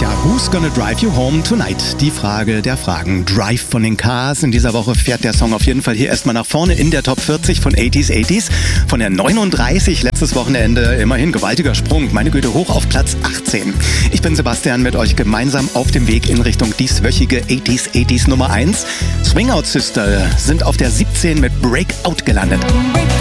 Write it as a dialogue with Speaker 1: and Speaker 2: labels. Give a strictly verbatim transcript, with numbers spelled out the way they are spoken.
Speaker 1: Tja, who's gonna drive you home tonight? Die Frage der Fragen. Drive von den Cars. In dieser Woche fährt der Song auf jeden Fall hier erstmal nach vorne in der Top vierzig von achtziger achtziger. Von der neununddreißig letztes Wochenende immerhin gewaltiger Sprung. Meine Güte, hoch auf Platz achtzehn. Ich bin Sebastian, mit euch gemeinsam auf dem Weg in Richtung dieswöchige achtziger achtziger Nummer eins. Swing Out Sister sind auf der siebzehn mit Breakout gelandet.